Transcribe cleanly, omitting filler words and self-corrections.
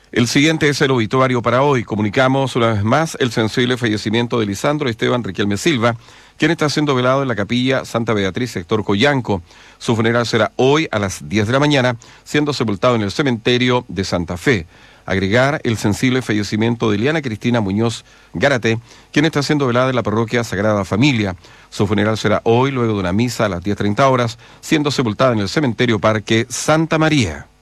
El siguiente es el obituario para hoy. Comunicamos una vez más el sensible fallecimiento de Lisandro Esteban Riquelme Silva, quien está siendo velado en la capilla Santa Beatriz, sector Coyanco. Su funeral será hoy a las 10 de la mañana, siendo sepultado en el cementerio de Santa Fe. Agregar el sensible fallecimiento de Liana Cristina Muñoz Gárate, quien está siendo velada en la parroquia Sagrada Familia. Su funeral será hoy, luego de una misa a las 10:30 horas, siendo sepultada en el cementerio Parque Santa María.